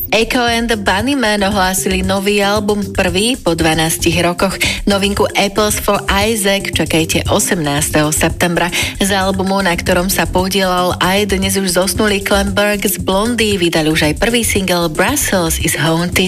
Echo and the Bunnymen ohlásili nový album, prvý po 12 rokoch. Novinku Apples for Isaac čakajte 18. septembra. Z albumu, na ktorom sa podielal aj dnes už zosnulý Clem Burke z Blondie, vydali už aj prvý single Brussels is Haunted.